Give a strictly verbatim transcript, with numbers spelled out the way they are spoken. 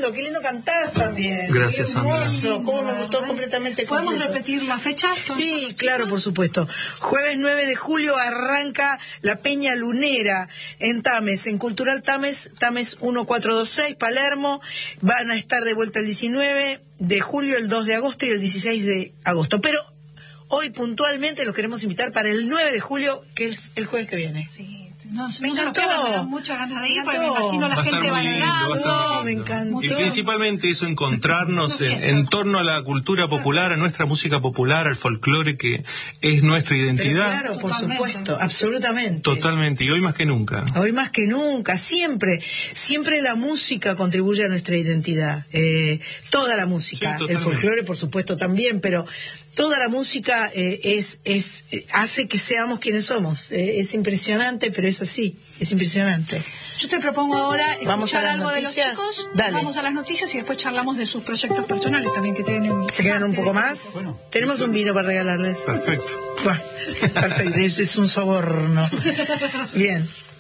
lindo, qué lindo cantás también. Gracias, qué hermoso, Sandra. cómo me gustó completamente. ¿Podemos completo. repetir la fecha? Sí, claro, por supuesto. Jueves nueve de julio arranca la Peña Lunera en Tames, en Cultural Tames, Tames uno cuatro dos seis, Palermo. Van a estar de vuelta el diecinueve de julio, el dos de agosto y el dieciséis de agosto. Pero hoy puntualmente los queremos invitar para el nueve de julio, que es el jueves que viene. Sí. No, Me no encantó. se lo pierdan, me dan muchas ganas de ir, Me porque me encantó. imagino la Va a estar gente muy lindo, va a bailando. estar muy No, me lindo. encantó. Y principalmente eso, encontrarnos en, en torno a la cultura popular, a nuestra música popular, al folclore que es nuestra Pero identidad. claro, por Totalmente. supuesto, absolutamente. Totalmente, y hoy más que nunca. Hoy más que nunca, siempre, siempre la música contribuye a nuestra identidad, eh, toda la música, Sí, el totalmente. folclore por supuesto también, pero toda la música eh, es, es, eh, hace que seamos quienes somos, eh, es impresionante, pero es así, es impresionante. Yo te propongo ahora Vamos escuchar a las algo noticias. de los chicos, Dale. vamos a las noticias y después charlamos de sus proyectos personales también que tienen. ¿Se quedan un poco más? Bueno. Tenemos un vino para regalarles. Perfecto. Buah, perfecto, es, es un soborno. Bien.